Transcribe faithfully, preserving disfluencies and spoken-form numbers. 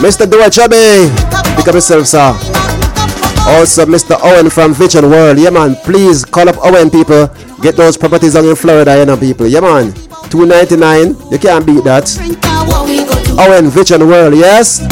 Mister Dua Chubby, pick up yourself, sir. Also, Mister Owen from Vision World. Yeah, man. Please call up Owen, people. Get those properties on in Florida, you know, people. Yeah, man. two ninety-nine. You can't beat that. Owen Vision World, yes?